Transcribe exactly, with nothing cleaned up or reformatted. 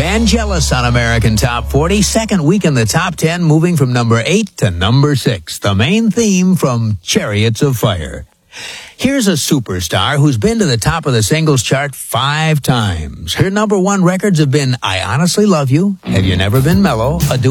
and Jealous on American Top forty. Second week in the top ten, moving from number eight to number six. The main theme from Chariots of Fire. Here's a superstar who's been to the top of the singles chart five times. Her number one records have been I Honestly Love You, Have You Never Been Mellow, A